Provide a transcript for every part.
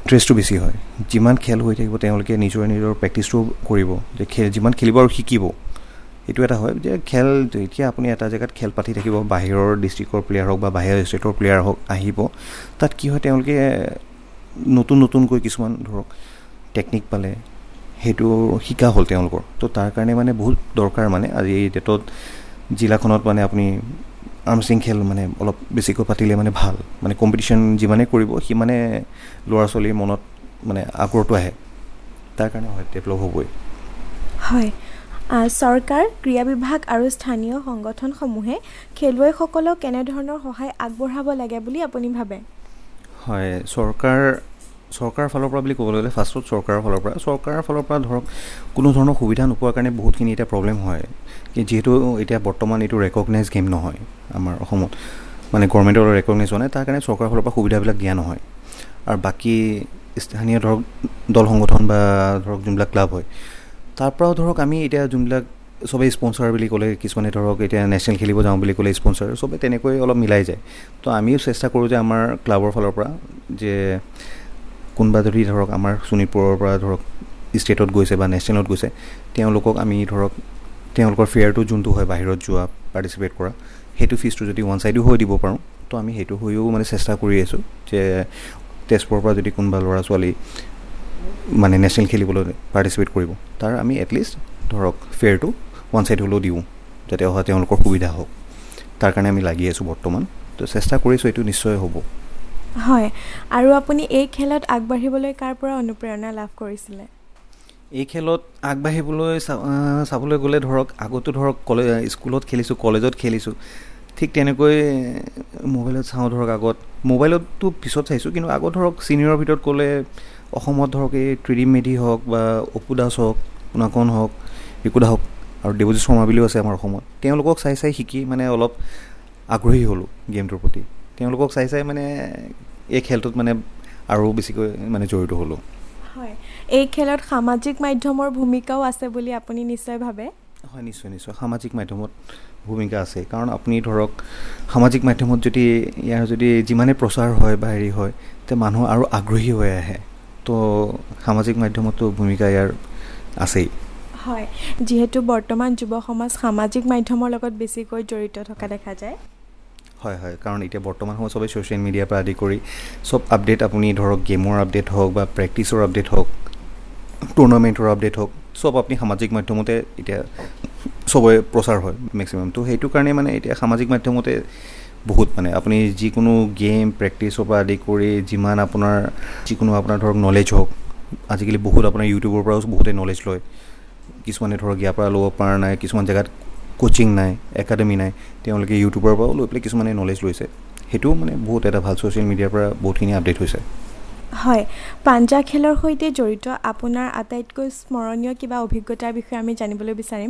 ইণ্টাৰেষ্টটো বেছি হয় যিমান খেল হৈ থাকিব তেওঁলোকে নিজৰ প্ৰেক্টিছটো কৰিব যে যিমান খেলিব আৰু শিকিব এইটো এটা হয় যে খেল এতিয়া আপুনি এটা জেগাত খেল পাতি থাকিব বাহিৰৰ ডিষ্ট্ৰিক্টৰ প্লেয়াৰ হওক বা বাহিৰৰ ষ্টেটৰ প্লেয়াৰ হওক আহিব তাত কি হয় তেওঁলোকে নতুনকৈ কিছুমান ধৰক টেকনিক পালে সেইটো শিকা হ'ল তেওঁলোকৰ তো তাৰ কাৰণে মানে বহুত দৰকাৰ মানে আজি এই ডেটত জিলাখনত মানে আপুনি আৰ্মষ্ট্ৰিং খেল মানে অলপ বেছিকৈ পাতিলে মানে ভাল মানে কম্পিটিশ্যন যিমানে কৰিব সিমানে ল'ৰা ছোৱালীৰ মনত মানে আগ্ৰহটো আহে তাৰ কাৰণে হয় ডেভেলপ হ'বই হয় চৰকাৰ ক্ৰীড়া বিভাগ আৰু স্থানীয় সংগঠনসমূহে খেলুৱৈসকলক কেনেধৰণৰ সহায় আগবঢ়াব লাগে বুলি আপুনি ভাবে হয় চৰকাৰৰ ফালৰ পৰা বুলি ক'বলৈ গ'লে ফাৰ্ষ্টত চৰকাৰৰ ফালৰ পৰা ধৰক কোনো ধৰণৰ সুবিধা নোপোৱাৰ কাৰণে বহুতখিনি এতিয়া প্ৰব্লেম হয় যিহেতু এতিয়া বৰ্তমান এইটো ৰেকগনাইজ গেম নহয় আমাৰ অসমত মানে গভৰ্ণমেণ্টৰ ৰেকগনাইজ হোৱা নাই তাৰ কাৰণে চৰকাৰৰ ফালৰ পৰা সুবিধাবিলাক দিয়া নহয় আৰু বাকী স্থানীয় ধৰক দল সংগঠন বা ধৰক যোনবিলাক ক্লাব হয় তাৰ পৰাও ধৰক আমি এতিয়া যোনবিলাক চবেই স্পনচাৰ বুলি ক'লে কিছুমানে ধৰক এতিয়া নেশ্যনেল খেলিব যাওঁ বুলি ক'লে স্পনচাৰ চবেই তেনেকৈ অলপ মিলাই যায় তো আমিও চেষ্টা কৰোঁ যে আমাৰ ক্লাবৰ ফালৰ পৰা যে কোনোবা যদি ধৰক আমাৰ শোণিতপুৰৰ পৰা ধৰক ষ্টেটত গৈছে বা নেশ্যনেলত গৈছে তেওঁলোকক আমি ধৰক তেওঁলোকৰ ফেয়াৰটো যোনটো হয় বাহিৰত যোৱা পাৰ্টিচিপেট কৰা সেইটো ফিজটো যদি ওৱান ছাইডো হৈ দিব পাৰোঁ তো আমি সেইটো হৈও মানে চেষ্টা কৰি আছোঁ যে তেজপুৰৰ পৰা যদি কোনোবা ল'ৰা ছোৱালী মানে নেশ্যনেল খেলিবলৈ পাৰ্টিচিপেট কৰিব তাৰ আমি এটলিষ্ট ধৰক ফেয়াৰটো ওৱান ছাইড হ'লেও দিওঁ যাতে অহা তেওঁলোকৰ সুবিধা হওক তাৰ কাৰণে আমি লাগি আছোঁ বৰ্তমান তো চেষ্টা কৰিছোঁ এইটো নিশ্চয় হ'ব হয় আৰু আপুনি এই খেলত আগবাঢ়িবলৈ কাৰ পৰা অনুপ্ৰেৰণা লাভ কৰিছিলে এই খেলত আগবাঢ়িবলৈ চাবলৈ গ'লে ধৰক আগতো ধৰক স্কুলত খেলিছোঁ কলেজত খেলিছোঁ ঠিক তেনেকৈ মোবাইলত চাওঁ ধৰক আগত মোবাইলততো পিছত চাইছোঁ কিন্তু আগত ধৰক ছিনিয়ৰৰ ভিতৰত ক'লে অসমত ধৰক এই ত্ৰিদীপ মেধি হওক বা অপু দাস হওক পুনাকণ হওক ৰিকুদা হওক আৰু দেৱজিৎ শৰ্মা বুলিও আছে আমাৰ অসমত তেওঁলোকক চাই শিকি মানে অলপ আগ্ৰহী হ'লোঁ গেমটোৰ প্ৰতি তেওঁলোকক চাই মানে এই খেলটোত মানে আৰু বেছিকৈ মানে জড়িত হ'লোঁ হয় এই খেলত সামাজিক মাধ্যমৰ ভূমিকাও আছে বুলি আপুনি নিশ্চয় ভাবে হয় নিশ্চয় সামাজিক মাধ্যমত ভূমিকা আছে কাৰণ আপুনি ধৰক সামাজিক মাধ্যমত যদি ইয়াৰ যদি যিমানে প্ৰচাৰ হয় বা হেৰি হয় তে মানুহ আৰু আগ্ৰহী হৈ আহে তো সামাজিক মাধ্যমতো ভূমিকা ইয়াৰ আছেই হয় যিহেতু বৰ্তমান যুৱ সমাজ সামাজিক মাধ্যমৰ লগত বেছিকৈ জড়িত থকা দেখা যায় হয় কাৰণ এতিয়া বৰ্তমান সময়ত চবেই ছ'চিয়েল মিডিয়াৰ পৰা আদি কৰি চব আপডেট আপুনি ধৰক গেমৰ আপডেট হওক বা প্ৰেক্টিচৰ আপডেট হওক টুৰ্ণামেণ্টৰ আপডেট হওক চব আপুনি সামাজিক মাধ্যমতে এতিয়া চবৰে প্ৰচাৰ হয় মেক্সিমাম তো সেইটো কাৰণে মানে এতিয়া সামাজিক মাধ্যমতে বহুত মানে আপুনি যিকোনো গেম প্ৰেক্টিচৰ পৰা আদি কৰি যিমান আপোনাৰ যিকোনো আপোনাৰ ধৰক নলেজ হওক আজিকালি বহুত আপোনাৰ ইউটিউবৰ পৰাও বহুতে নলেজ লয় কিছুমানে ধৰক ইয়াৰ পৰা ল'ব পৰা নাই কিছুমান জেগাত কোচিং নাই একাডেমি নাই তেওঁলোকে ইউটিউবৰ পৰাও লৈ পেলাই কিছুমানে নলেজ লৈছে সেইটোও মানে বহুত এটা ভাল ছ'চিয়েল মিডিয়াৰ পৰা বহুতখিনি আপডেট হৈছে হয় পাঞ্জা খেলৰ সৈতে জড়িত আপোনাৰ আটাইতকৈ স্মৰণীয় কিবা অভিজ্ঞতাৰ বিষয়ে আমি জানিবলৈ বিচাৰিম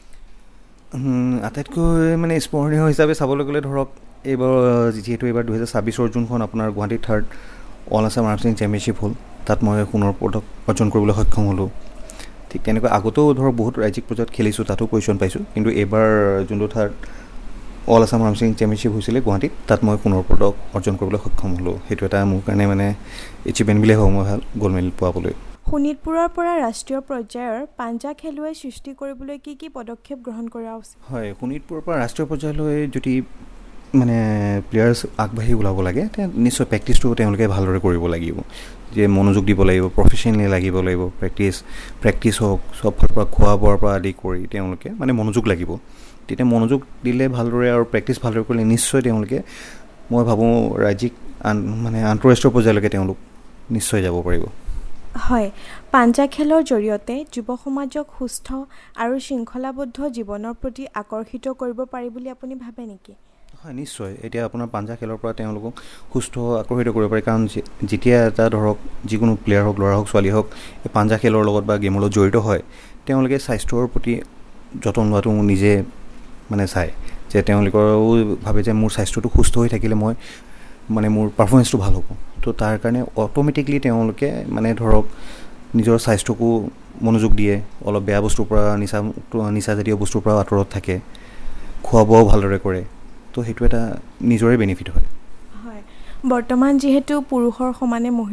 আটাইতকৈ মানে স্মৰণীয় হিচাপে চাবলৈ গ'লে ধৰক যিহেতু এইবাৰ 2026 যোনখন আপোনাৰ Guwahati third all Assam আৰ্মষ্ট্ৰিং championship হ'ল তাত মই সোণৰ পদক অৰ্জন কৰিবলৈ সক্ষম হ'লোঁ ঠিক তেনেকৈ আগতেও ধৰক বহুত ৰাজ্যিক পৰ্যায়ত খেলিছোঁ তাতো পজিশ্যন পাইছোঁ কিন্তু এইবাৰ যোনটো থাৰ্ড অল আছাম আৰ্মষ্ট্ৰিং চেম্পিয়নশ্বিপ হৈছিলে গুৱাহাটীত তাত মই সোণৰ পদক অৰ্জন কৰিবলৈ সক্ষম হ'লোঁ সেইটো এটা মোৰ কাৰণে মানে এচিভমেণ্ট বুলিয়ে ভাবোঁ মই ভাল গ'ল্ড মেডেল পোৱাবলৈ শোণিতপুৰৰ পৰা ৰাষ্ট্ৰীয় পৰ্যায়ৰ পাঞ্জা খেলুৱৈ সৃষ্টি কৰিবলৈ কি পদক্ষেপ গ্ৰহণ কৰা উচিত হয় শোণিতপুৰৰ পৰা ৰাষ্ট্ৰীয় পৰ্যায়লৈ যদি মানে প্লেয়াৰ্ছ আগবাঢ়ি ওলাব লাগে তেতিয়া নিশ্চয় প্ৰেক্টিছটো তেওঁলোকে ভালদৰে কৰিব লাগিব যে মনোযোগ দিব লাগিব প্ৰফেচনেলি লাগিব প্ৰেক্টিছ হওক চব ফালৰ পৰা খোৱা বোৱাৰ পৰা আদি কৰি তেওঁলোকে মানে মনোযোগ লাগিব তেতিয়া মনোযোগ দিলে ভালদৰে আৰু প্ৰেক্টিছ ভালদৰে কৰিলে নিশ্চয় তেওঁলোকে মই ভাবোঁ ৰাজ্যিক মানে আন্তঃৰাষ্ট্ৰীয় পৰ্যায়লৈকে তেওঁলোক নিশ্চয় যাব পাৰিব হয় পাঞ্জা খেলৰ জৰিয়তে যুৱ সমাজক সুস্থ আৰু শৃংখলাবদ্ধ জীৱনৰ প্ৰতি আকৰ্ষিত কৰিব পাৰি বুলি আপুনি ভাবে নেকি হয় নিশ্চয় এতিয়া আপোনাৰ পাঞ্জা খেলৰ পৰা তেওঁলোকক সুস্থ আকৰ্ষিত কৰিব পাৰি কাৰণ যেতিয়া এটা ধৰক যিকোনো প্লেয়াৰ হওক ল'ৰা হওক ছোৱালী হওক এই পাঞ্জা খেলৰ লগত বা গেমৰ লগত জড়িত হয় তেওঁলোকে স্বাস্থ্যৰ প্ৰতি যতন লোৱাটো নিজে মানে চায় যে তেওঁলোকৰো ভাবে যে মোৰ স্বাস্থ্যটো সুস্থ হৈ থাকিলে মই মানে মোৰ পাৰফৰ্মেঞ্চটো ভাল হ'ব তো তাৰ কাৰণে অট'মেটিকলি তেওঁলোকে মানে ধৰক নিজৰ স্বাস্থ্যকো মনোযোগ দিয়ে অলপ বেয়া বস্তুৰ পৰা নিচাজাতীয় বস্তুৰ পৰা আঁতৰত থাকে খোৱা বোৱাও ভালদৰে কৰে তো সেইটো এটা নিজৰে বেনিফিট হয় বৰ্তমান যিহেতু পুৰুষৰ সমানে